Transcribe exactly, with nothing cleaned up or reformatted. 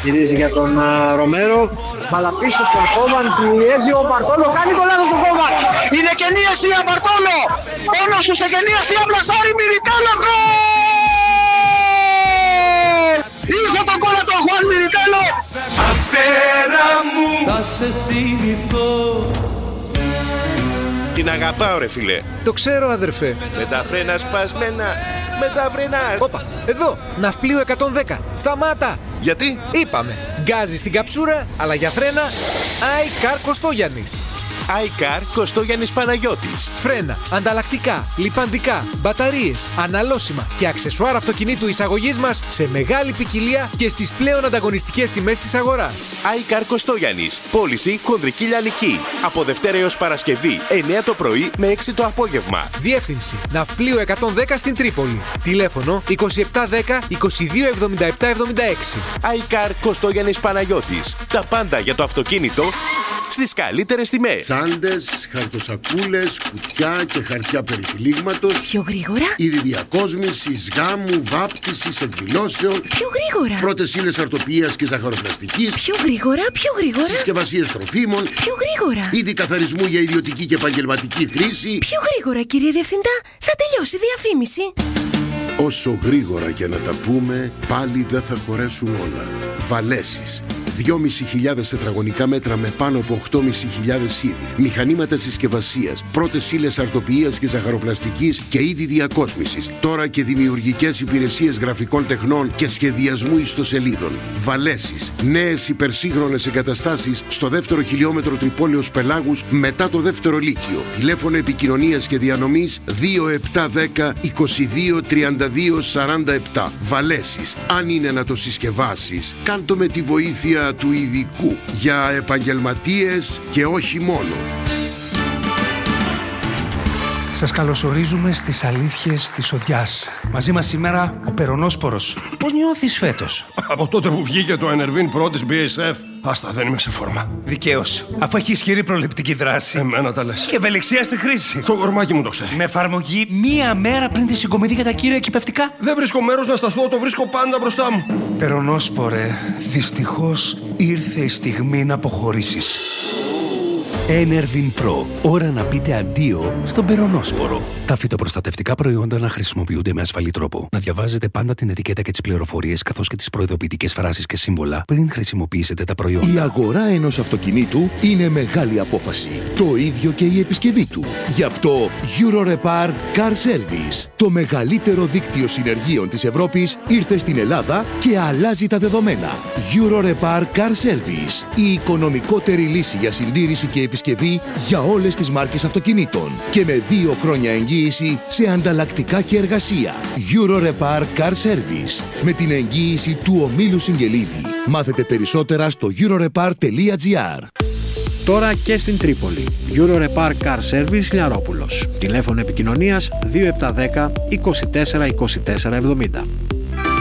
Γυρίζει για τον uh, Ρομέρο. Μπαλά πίσω στον Κόβαν. Πιέζει ο Μπαρτόλο. Κάνει το λάθος ο Κόβαν. Είναι κενή αιστεία Μπαρτόλο. Πόνος του σε κενή αιστεία. Πλασάρι Μιριτέλο. Γκολ! Είχε τον κόλλα τον Χουάν Μιριτέλο. Αστέρα μου θα σε θυμηθώ. Την αγαπάω ρε φίλε. Το ξέρω αδερφέ. Με τα φρένα σπασμένα. Με τα φρένα. Όπα, εδώ, ναυπλίο εκατόν δέκα. Σταμάτα. Γιατί? Είπαμε, γκάζι στην καψούρα, αλλά για φρένα iCar Κωστόγιαννης. iCar Κωστόγιαννης Παναγιώτης. Φρένα, ανταλλακτικά, λιπαντικά, μπαταρίες, αναλώσιμα και αξεσουάρ αυτοκινήτου εισαγωγής μας σε μεγάλη ποικιλία και στις πλέον ανταγωνιστικές τιμές της αγοράς. iCar Κωστόγιαννης. Πώληση Χονδρική Λιανική. Από Δευτέρα έως Παρασκευή εννιά το πρωί με έξι το απόγευμα. Διεύθυνση Ναυπλίου εκατόν δέκα στην Τρίπολη. Τηλέφωνο είκοσι επτά δέκα είκοσι δύο εβδομήντα επτά εβδομήντα έξι. iCar Κωστόγιανης Παναγιώτης. Τα πάντα για το αυτοκίνητο στις καλύτερες τιμές. Τσάντες, χαρτοσακούλες, κουτιά και χαρτιά περιτυλίγματος. Πιο γρήγορα. Είδη διακόσμησης, γάμου, βάπτισης, εκδηλώσεων. Πιο γρήγορα. Πρώτες ύλες αρτοπίας και ζαχαροπλαστικής. Πιο γρήγορα, πιο γρήγορα. Συσκευασίες τροφίμων. Πιο γρήγορα. Είδη καθαρισμού για ιδιωτική και επαγγελματική χρήση. Πιο γρήγορα, κύριε Διευθυντά. Θα τελειώσει η διαφήμιση. Όσο γρήγορα και να τα πούμε, πάλι δεν θα χωρέσουν όλα. Βαλέσεις. δυόμισι χιλιάδες τετραγωνικά μέτρα με πάνω από οκτώ χιλιάδες πεντακόσια είδη. Μηχανήματα συσκευασίας, πρώτες ύλες αρτοπίας και ζαχαροπλαστικής και είδη διακόσμησης. Τώρα και δημιουργικές υπηρεσίες γραφικών τεχνών και σχεδιασμού ιστοσελίδων. Βαλέσεις. Νέες υπερσύγχρονες εγκαταστάσεις στο δεύτερο χιλιόμετρο Τρυπόλεως Πελάγους μετά το δεύτερο λύκειο. Τηλέφωνο επικοινωνίας και διανομής δύο επτά δέκα είκοσι δύο τριάντα δύο σαράντα επτά. Βαλέσεις. Αν είναι να το συσκευάσεις, κάντο με τη βοήθεια του ειδικού για επαγγελματίες και όχι μόνο. Σας καλωσορίζουμε στις αλήθειες της Οδιάς. Μαζί μας σήμερα ο Περονόσπορος. Πώς νιώθεις φέτος? Από τότε που βγήκε το Enervin Pro της μπι ες εφ, άστα δεν είμαι σε φόρμα. Δικαίως, αφού έχει ισχυρή προληπτική δράση. Εμένα τα λες. Και ευελιξία στη χρήση. Το γορμάκι μου το ξέρει. Με εφαρμογή μία μέρα πριν τη συγκομιδή για τα κύρια εκυπευτικά. Δεν βρίσκω μέρος να σταθώ, το βρίσκω πάντα μπροστά μου. Περονόσπορε, δυστυχώς ήρθε η στιγμή να αποχωρήσεις. Enervin Pro. Ώρα να πείτε αντίο στον περονόσπορο. Τα φυτοπροστατευτικά προϊόντα να χρησιμοποιούνται με ασφαλή τρόπο. Να διαβάζετε πάντα την ετικέτα και τις πληροφορίες καθώς και τις προειδοποιητικές φράσεις και σύμβολα πριν χρησιμοποιήσετε τα προϊόντα. Η αγορά ενός αυτοκινήτου είναι μεγάλη απόφαση. Το ίδιο και η επισκευή του. Γι' αυτό Eurorepar Car Service, το μεγαλύτερο δίκτυο συνεργείων της Ευρώπης, ήρθε στην Ελλάδα και αλλάζει τα δεδομένα. Eurorepar Car Service, η οικονομικότερη λύση για συντήρηση και επισκευή για όλες τις μάρκες αυτοκινήτων και με δύο χρόνια εγγύηση σε ανταλλακτικά και εργασία. Eurorepar Car Service, με την εγγύηση του ομίλου Συγγελίδη. Μάθετε περισσότερα στο eurorepar τελεία gr. Τώρα και στην Τρίπολη. Eurorepar Car Service Λιαρόπουλος. Τηλέφωνο επικοινωνίας δύο επτά δέκα είκοσι τέσσερα είκοσι τέσσερα εβδομήντα.